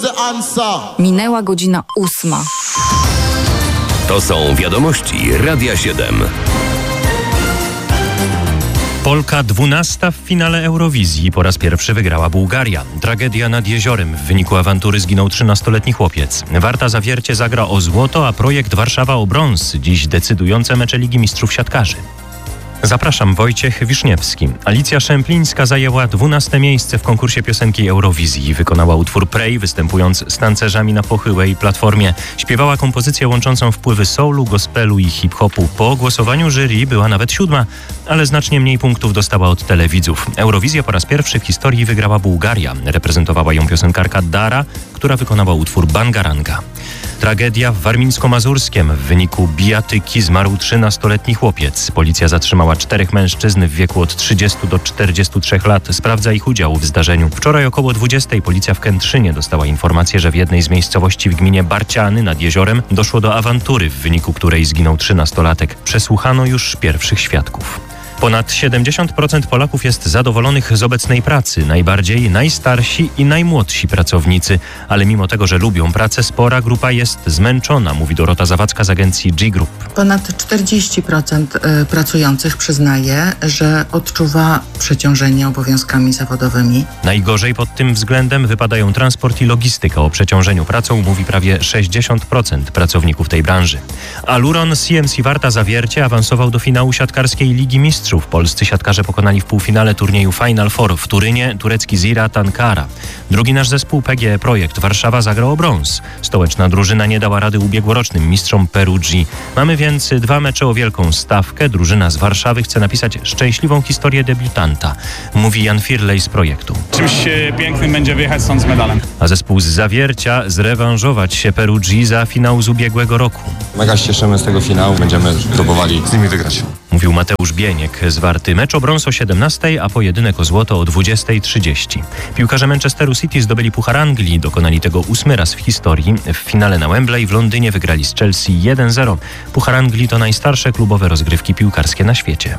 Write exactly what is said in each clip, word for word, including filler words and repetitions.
Minęła godzina ósma. To są wiadomości Radia siedem. Polka dwunasta w finale Eurowizji. Po raz pierwszy wygrała Bułgaria. Tragedia nad jeziorem. W wyniku awantury zginął trzynastoletni chłopiec. Warta Zawiercie zagra o złoto, a projekt Warszawa o brąz. Dziś decydujące mecze Ligi Mistrzów Siatkarzy. Zapraszam, Wojciech Wiszniewski. Alicja Szemplińska zajęła dwunaste miejsce w konkursie piosenki Eurowizji. Wykonała utwór Pray, występując z tancerzami na pochyłej platformie. Śpiewała kompozycję łączącą wpływy soulu, gospelu i hip-hopu. Po głosowaniu jury była nawet siódma, ale znacznie mniej punktów dostała od telewidzów. Eurowizję po raz pierwszy w historii wygrała Bułgaria. Reprezentowała ją piosenkarka Dara, która wykonała utwór Bangaranga. Tragedia w Warmińsko-Mazurskiem. W wyniku bijatyki zmarł trzynastoletni chłopiec. Policja zatrzymała czterech mężczyzn w wieku od trzydziestu do czterdziestu trzech lat. Sprawdza ich udział w zdarzeniu. Wczoraj około dwudziestej policja w Kętrzynie dostała informację, że w jednej z miejscowości w gminie Barciany nad jeziorem doszło do awantury, w wyniku której zginął trzynastolatek. Przesłuchano już pierwszych świadków. Ponad siedemdziesiąt procent Polaków jest zadowolonych z obecnej pracy. Najbardziej najstarsi i najmłodsi pracownicy. Ale mimo tego, że lubią pracę, spora grupa jest zmęczona, mówi Dorota Zawadzka z agencji G Group. Ponad czterdzieści procent pracujących przyznaje, że odczuwa przeciążenie obowiązkami zawodowymi. Najgorzej pod tym względem wypadają transport i logistyka. O przeciążeniu pracą mówi prawie sześćdziesiąt procent pracowników tej branży. Aluron C M C Warta Zawiercie awansował do finału siatkarskiej Ligi Mistrzów. Polscy siatkarze pokonali w półfinale turnieju Final Four w Turynie turecki Ziraat Ankara. Drugi nasz zespół P G E Projekt Warszawa zagrał o brąz. Stołeczna drużyna nie dała rady ubiegłorocznym mistrzom Perugii. Mamy więc dwa mecze o wielką stawkę. Drużyna z Warszawy chce napisać szczęśliwą historię debiutanta, mówi Jan Firlej z projektu. Czymś pięknym będzie wyjechać stąd z medalem. A zespół z Zawiercia zrewanżować się Perugii za finał z ubiegłego roku. Mega się cieszymy z tego finału. Będziemy próbowali z nimi wygrać. Mówił Mateusz Bieniek z Warty. Mecz o brąz o siedemnastej, a pojedynek o złoto o dwudziestej trzydzieści. Piłkarze Manchesteru City zdobyli Puchar Anglii. Dokonali tego ósmy raz w historii. W finale na Wembley w Londynie wygrali z Chelsea jeden zero. Puchar Anglii to najstarsze klubowe rozgrywki piłkarskie na świecie.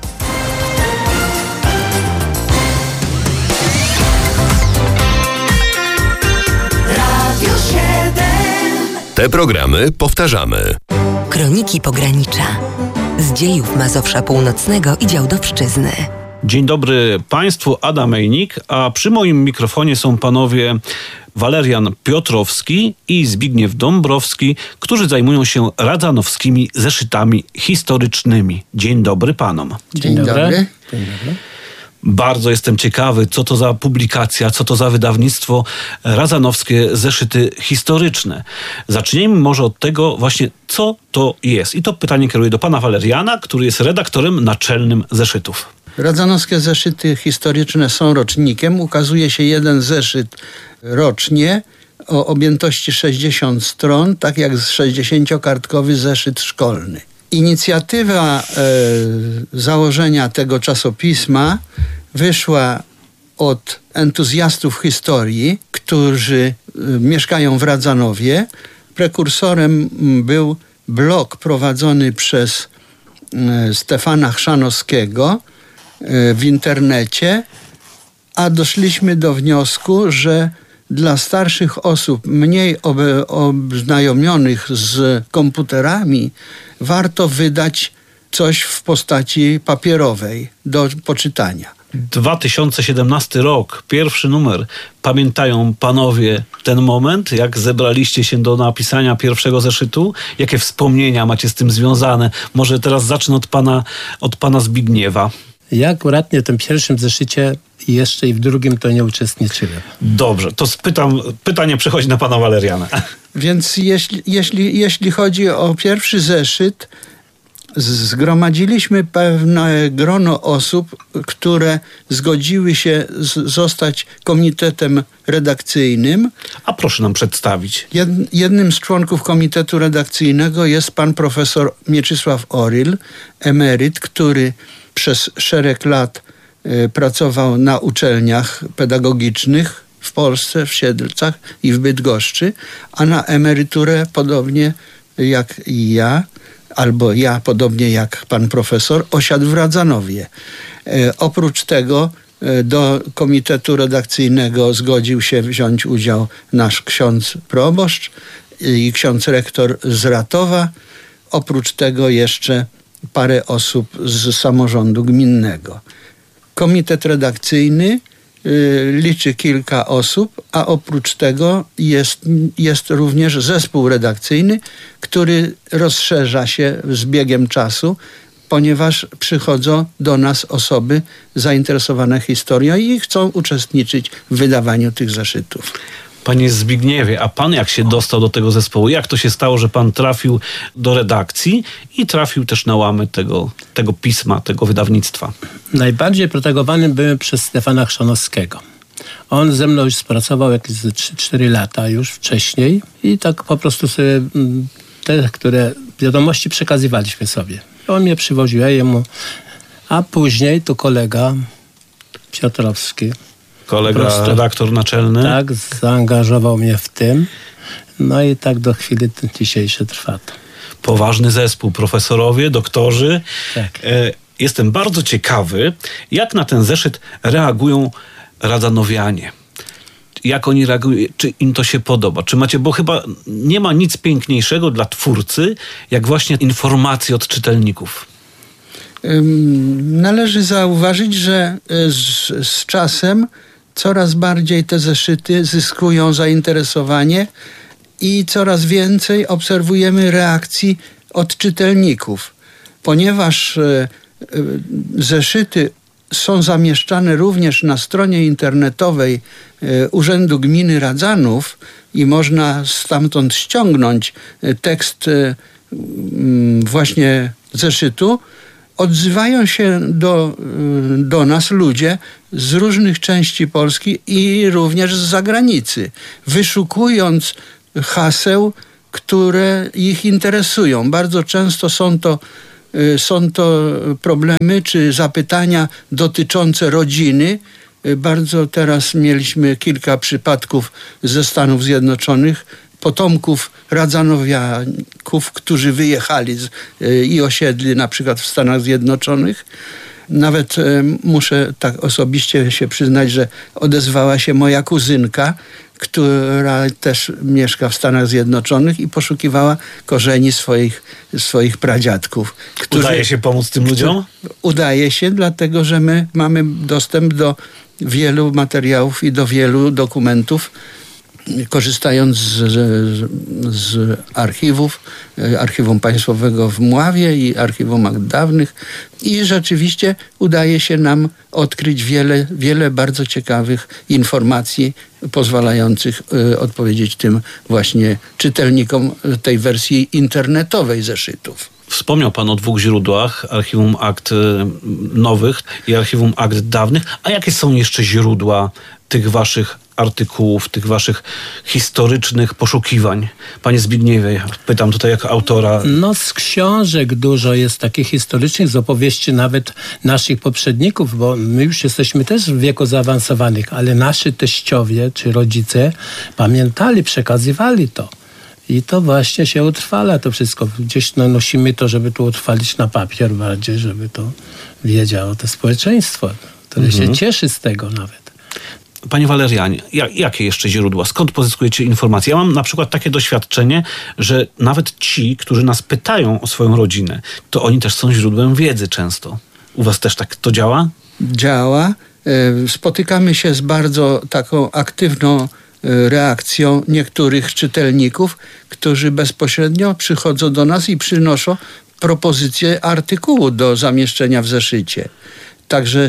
Te programy powtarzamy. Kroniki Pogranicza. Z dziejów Mazowsza Północnego i Działdowszczyzny. Dzień dobry Państwu, Adam Mejnik, a przy moim mikrofonie są panowie Walerian Piotrowski i Zbigniew Dąbrowski, którzy zajmują się radzanowskimi zeszytami historycznymi. Dzień dobry panom. Dzień dobry. Dzień dobry. Bardzo jestem ciekawy, co to za publikacja, co to za wydawnictwo Radzanowskie Zeszyty Historyczne. Zacznijmy może od tego właśnie, co to jest. I to pytanie kieruję do pana Waleriana, który jest redaktorem naczelnym zeszytów. Radzanowskie Zeszyty Historyczne są rocznikiem. Ukazuje się jeden zeszyt rocznie o objętości sześćdziesiąt stron, tak jak sześćdziesięciokartkowy zeszyt szkolny. Inicjatywa e, założenia tego czasopisma wyszła od entuzjastów historii, którzy e, mieszkają w Radzanowie. Prekursorem był blog prowadzony przez e, Stefana Chrzanowskiego e, w internecie, a doszliśmy do wniosku, że dla starszych osób mniej obe, oznajomionych z komputerami warto wydać coś w postaci papierowej do poczytania. dwa tysiące siedemnasty rok, pierwszy numer. Pamiętają panowie ten moment, jak zebraliście się do napisania pierwszego zeszytu? Jakie wspomnienia macie z tym związane? Może teraz zacznę od pana, od pana Zbigniewa. Ja akurat w tym pierwszym zeszycie i jeszcze i w drugim to nie uczestniczyłem. Dobrze, to spytam, pytanie przechodzi na pana Waleriana. Więc jeśli, jeśli, jeśli chodzi o pierwszy zeszyt, zgromadziliśmy pewne grono osób, które zgodziły się z, zostać komitetem redakcyjnym. A proszę nam przedstawić. Jed, jednym z członków komitetu redakcyjnego jest pan profesor Mieczysław Oryl, emeryt, który przez szereg lat y, pracował na uczelniach pedagogicznych w Polsce, w Siedlcach i w Bydgoszczy, a na emeryturę podobnie jak i ja, albo ja podobnie jak pan profesor, osiadł w Radzanowie. E, oprócz tego Do komitetu redakcyjnego zgodził się wziąć udział nasz ksiądz proboszcz i ksiądz rektor z Ratowa. Oprócz tego jeszcze parę osób z samorządu gminnego. Komitet redakcyjny y, liczy kilka osób, a oprócz tego jest, jest również zespół redakcyjny, który rozszerza się z biegiem czasu, ponieważ przychodzą do nas osoby zainteresowane historią i chcą uczestniczyć w wydawaniu tych zeszytów. Panie Zbigniewie, a pan jak się dostał do tego zespołu? Jak to się stało, że pan trafił do redakcji i trafił też na łamy tego, tego pisma, tego wydawnictwa? Najbardziej protegowanym byłem przez Stefana Chrzanowskiego. On ze mną już pracował jakieś trzy cztery lata już wcześniej i tak po prostu sobie te, które wiadomości przekazywaliśmy sobie. On mnie przywoził, ja jemu, a później to kolega Piotrowski. Kolega, prostu, redaktor naczelny. Tak, zaangażował mnie w tym. No i tak do chwili dzisiejszej trwa to. Poważny zespół, profesorowie, doktorzy. Tak. E, jestem bardzo ciekawy, jak na ten zeszyt reagują radzanowianie. Jak oni reagują, czy im to się podoba? Czy macie, bo chyba nie ma nic piękniejszego dla twórcy, jak właśnie informacje od czytelników. Należy zauważyć, że z, z czasem coraz bardziej te zeszyty zyskują zainteresowanie i coraz więcej obserwujemy reakcji od czytelników. Ponieważ zeszyty są zamieszczane również na stronie internetowej Urzędu Gminy Radzanów i można stamtąd ściągnąć tekst właśnie zeszytu, odzywają się do, do nas ludzie z różnych części Polski i również z zagranicy, wyszukując haseł, które ich interesują. Bardzo często są to, są to problemy czy zapytania dotyczące rodziny. Bardzo teraz mieliśmy kilka przypadków ze Stanów Zjednoczonych, potomków radzanowiaków, którzy wyjechali z, i osiedli na przykład w Stanach Zjednoczonych. Nawet e, muszę tak osobiście się przyznać, że odezwała się moja kuzynka, która też mieszka w Stanach Zjednoczonych i poszukiwała korzeni swoich, swoich pradziadków. Którzy, Udaje się pomóc tym ludziom? Udaje się, dlatego że my mamy dostęp do wielu materiałów i do wielu dokumentów, korzystając z, z, z archiwów, Archiwum Państwowego w Mławie i Archiwum Akt Dawnych i rzeczywiście udaje się nam odkryć wiele, wiele bardzo ciekawych informacji pozwalających y, odpowiedzieć tym właśnie czytelnikom tej wersji internetowej zeszytów. Wspomniał pan o dwóch źródłach, Archiwum Akt Nowych i Archiwum Akt Dawnych. A jakie są jeszcze źródła tych waszych artykułów, tych waszych historycznych poszukiwań? Panie Zbigniewie, pytam tutaj jako autora. No z książek dużo jest takich historycznych, z opowieści nawet naszych poprzedników, bo my już jesteśmy też w wieku zaawansowanych, ale nasi teściowie czy rodzice pamiętali, przekazywali to. I to właśnie się utrwala to wszystko. Gdzieś no, nosimy to, żeby to utrwalić na papier bardziej, żeby to wiedziało to społeczeństwo, które mhm. się cieszy z tego nawet. Panie Walerianie, jak, jakie jeszcze źródła? Skąd pozyskujecie informacje? Ja mam na przykład takie doświadczenie, że nawet ci, którzy nas pytają o swoją rodzinę, to oni też są źródłem wiedzy często. U was też tak to działa? Działa. Spotykamy się z bardzo taką aktywną reakcją niektórych czytelników, którzy bezpośrednio przychodzą do nas i przynoszą propozycję artykułu do zamieszczenia w zeszycie. Także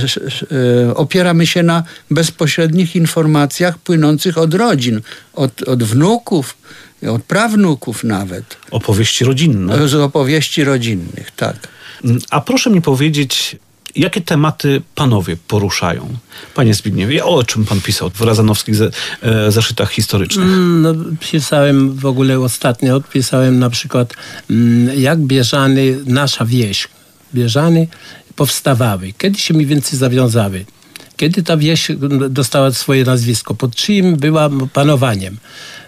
e, opieramy się na bezpośrednich informacjach płynących od rodzin, od, od wnuków, od prawnuków nawet. Opowieści rodzinne. Z opowieści rodzinnych, tak. A proszę mi powiedzieć, jakie tematy panowie poruszają? Panie Zbigniewie, o czym pan pisał w razanowskich ze, e, zeszytach historycznych? No, pisałem w ogóle ostatnio, pisałem na przykład jak Bieżany, nasza wieś, Bieżany powstawały, kiedy się mniej więcej zawiązały, kiedy ta wieś dostała swoje nazwisko, pod czyim była panowaniem.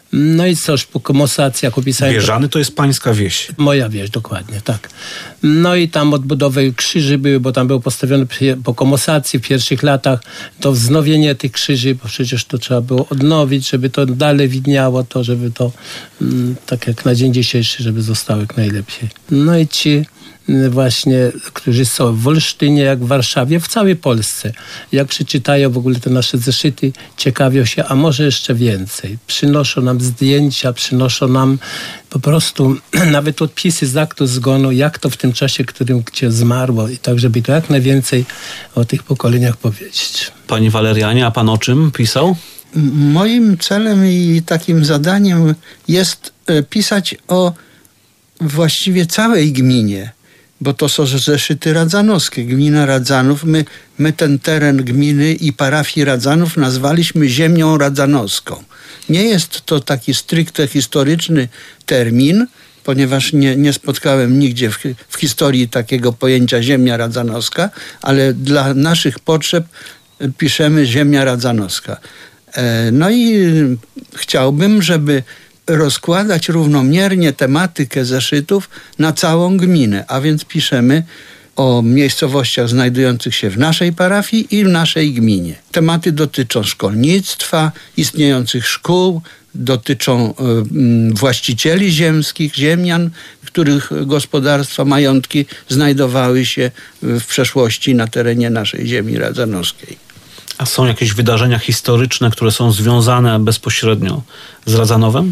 No i cóż, po komosacjach opisałem... Bieżany to jest pańska wieś. Moja wieś, dokładnie, tak. No i tam odbudowy krzyży były, bo tam był postawiony po komosacji w pierwszych latach to wznowienie tych krzyży, bo przecież to trzeba było odnowić, żeby to dalej widniało, to żeby to mm, tak jak na dzień dzisiejszy, żeby zostało jak najlepiej. No i ci właśnie, którzy są w Olsztynie, jak w Warszawie, w całej Polsce. Jak przeczytają w ogóle te nasze zeszyty, ciekawią się, a może jeszcze więcej. Przynoszą nam zdjęcia, przynoszą nam po prostu nawet odpisy z aktu zgonu, jak to w tym czasie, którym gdzie zmarło i tak, żeby to jak najwięcej o tych pokoleniach powiedzieć. Panie Walerianie, a pan o czym pisał? Moim celem i takim zadaniem jest pisać o właściwie całej gminie, bo to są zeszyty radzanowskie. Gmina Radzanów, my, my ten teren gminy i parafii Radzanów nazwaliśmy ziemią radzanowską. Nie jest to taki stricte historyczny termin, ponieważ nie, nie spotkałem nigdzie w, w historii takiego pojęcia ziemia radzanowska, ale dla naszych potrzeb piszemy ziemia radzanowska. E, no i chciałbym, żeby rozkładać równomiernie tematykę zeszytów na całą gminę, a więc piszemy o miejscowościach znajdujących się w naszej parafii i w naszej gminie. Tematy dotyczą szkolnictwa, istniejących szkół, dotyczą y, właścicieli ziemskich, ziemian, których gospodarstwa, majątki znajdowały się w przeszłości na terenie naszej ziemi radzanowskiej. A są jakieś wydarzenia historyczne, które są związane bezpośrednio z Radzanowem?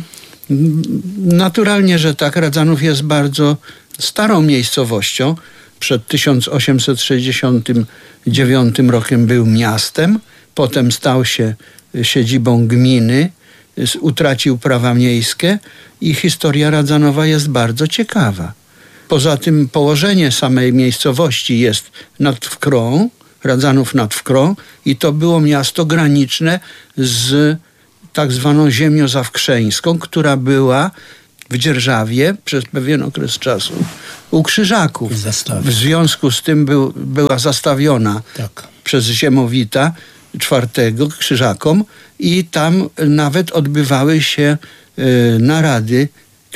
Naturalnie, że tak. Radzanów jest bardzo starą miejscowością. Przed tysiąc osiemset sześćdziesiątym dziewiątym rokiem był miastem, potem stał się siedzibą gminy, utracił prawa miejskie i historia Radzanowa jest bardzo ciekawa. Poza tym położenie samej miejscowości jest nad Wkrą, Radzanów nad Wkrą, i to było miasto graniczne z tak zwaną ziemią zawkrzeńską, która była w dzierżawie przez pewien okres czasu u Krzyżaków. W związku z tym był, była zastawiona tak. przez Ziemowita czwartego Krzyżakom i tam nawet odbywały się y, narady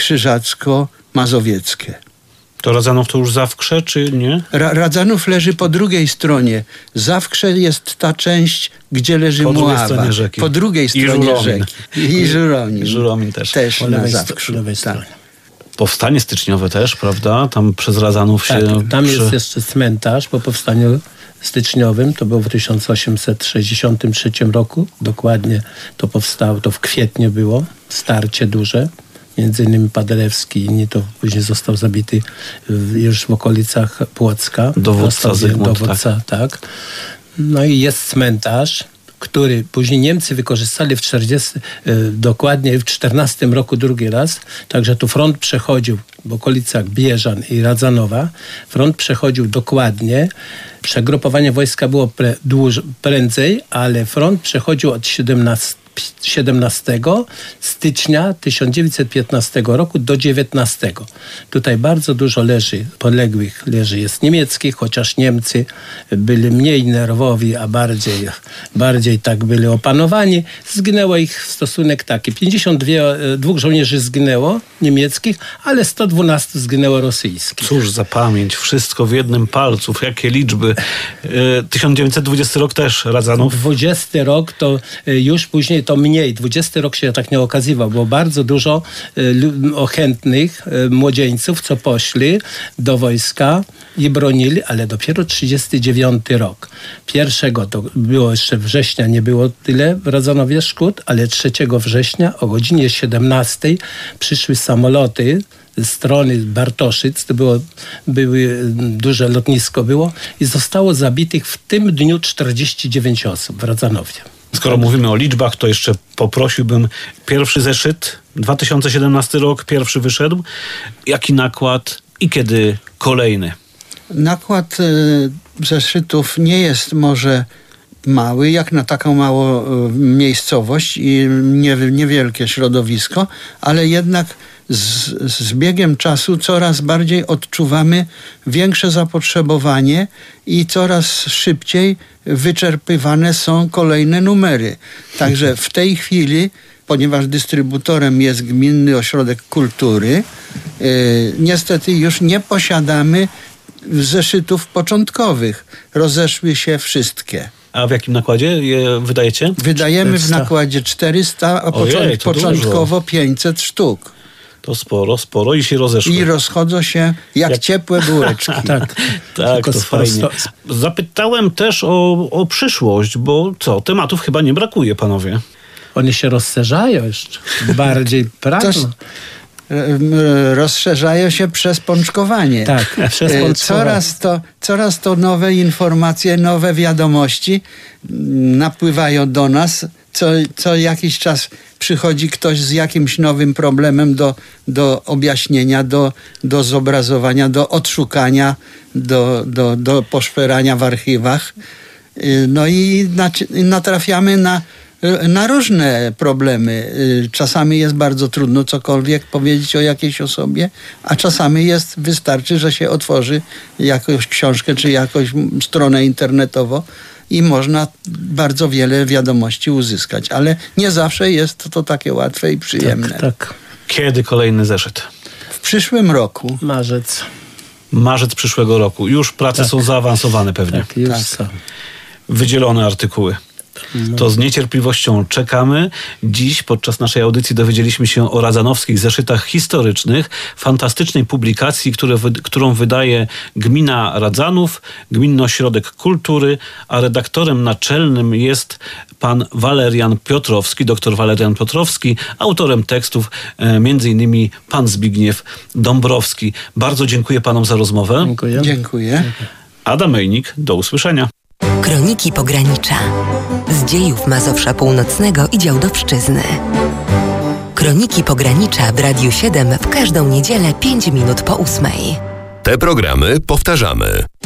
krzyżacko-mazowieckie. To Radzanów to już Zawkrze, czy nie? Ra- Radzanów leży po drugiej stronie. Zawkrze jest ta część, gdzie leży po Mława. Rzeki. Po drugiej stronie I rzeki. I Żuromin. Żuromin też. Też po na lewej, Zawkrzu. lewej tak. stronie. Powstanie styczniowe też, prawda? Tam przez Radzanów tak, się... Tam przy... jest jeszcze cmentarz po powstaniu styczniowym. To było w tysiąc osiemset sześćdziesiątym trzecim roku. Dokładnie to powstało, to w kwietniu było. Starcie duże. Między innymi Paderewski, inni to później został zabity już w okolicach Płocka. Dowódca Zygmunt, dowódca, tak. tak. No i jest cmentarz, który później Niemcy wykorzystali w czterdziestym, dokładnie w czternastym roku drugi raz. Także tu front przechodził w okolicach Bieżan i Radzanowa. Front przechodził dokładnie. Przegrupowanie wojska było pre, dłuż, prędzej, ale front przechodził od siedemnastego stycznia tysiąc dziewięćset piętnastego roku do dziewiętnastego. Tutaj bardzo dużo leży, podległych leży jest niemieckich, chociaż Niemcy byli mniej nerwowi, a bardziej, bardziej tak byli opanowani. Zginęło ich stosunek taki. pięćdziesiąt dwa żołnierzy zginęło niemieckich, ale sto dwanaście zginęło rosyjskich. Cóż za pamięć, wszystko w jednym palcu, jakie liczby. tysiąc dziewięćset dwudziesty rok też Radzanów. dwudziesty rok to już później to mniej. dwudziesty rok się tak nie okazywał, bo bardzo dużo y, chętnych y, młodzieńców, co poszli do wojska i bronili, ale dopiero trzydziesty dziewiąty rok. Pierwszego to było jeszcze września, nie było tyle w Radzanowie szkód, ale trzeciego września o godzinie siedemnastej przyszły samoloty z strony Bartoszyc, to było, były, duże lotnisko było i zostało zabitych w tym dniu czterdzieści dziewięć osób w Radzanowie. Skoro mówimy o liczbach, to jeszcze poprosiłbym pierwszy zeszyt, dwa tysiące siedemnasty rok, pierwszy wyszedł. Jaki nakład i kiedy kolejny? Nakład y, zeszytów nie jest może mały, jak na taką małą y, miejscowość i nie, niewielkie środowisko, ale jednak z, z biegiem czasu coraz bardziej odczuwamy większe zapotrzebowanie i coraz szybciej wyczerpywane są kolejne numery. Także w tej chwili ponieważ dystrybutorem jest Gminny Ośrodek Kultury, y, niestety już nie posiadamy zeszytów początkowych. Rozeszły się wszystkie. A w jakim nakładzie je wydajecie? Wydajemy w czterysta. nakładzie czterysta, a Ojej, począ- to początkowo pięćset sztuk. To sporo, sporo i się rozeszły. I rozchodzą się jak, Jak- ciepłe bułeczki. Tak, Tak, Tylko to sprosto- fajnie. Zapytałem też o, o przyszłość, bo co, tematów chyba nie brakuje, panowie. Oni się rozszerzają jeszcze. Bardziej pragną. Toż- M, rozszerzają się przez pączkowanie. Tak, przez E, pączkowanie. Coraz to, coraz to nowe informacje, nowe wiadomości m, napływają do nas. Co, co jakiś czas przychodzi ktoś z jakimś nowym problemem do, do objaśnienia, do, do zobrazowania, do odszukania, do, do, do poszperania w archiwach. Y, No i naci- natrafiamy na na różne problemy. Czasami jest bardzo trudno cokolwiek powiedzieć o jakiejś osobie, a czasami jest, wystarczy, że się otworzy jakąś książkę czy jakąś stronę internetową i można bardzo wiele wiadomości uzyskać. Ale nie zawsze jest to takie łatwe i przyjemne. Tak, tak. Kiedy kolejny zeszyt? W przyszłym roku, Marzec. Marzec przyszłego roku. Już prace Tak. są zaawansowane pewnie. Tak, już Tak. są. Wydzielone artykuły. To z niecierpliwością czekamy. Dziś podczas naszej audycji dowiedzieliśmy się o radzanowskich zeszytach historycznych, fantastycznej publikacji, które, wy- którą wydaje Gmina Radzanów, Gminny Ośrodek Kultury, a redaktorem naczelnym jest pan Walerian Piotrowski, doktor Walerian Piotrowski, autorem tekstów e, między innymi pan Zbigniew Dąbrowski. Bardzo dziękuję panom za rozmowę. Dziękuję. dziękuję. Adam Mejnik, do usłyszenia. Kroniki Pogranicza. Z dziejów Mazowsza Północnego i Działdowszczyzny. Kroniki Pogranicza w Radiu siedem w każdą niedzielę pięć minut po ósmej. Te programy powtarzamy.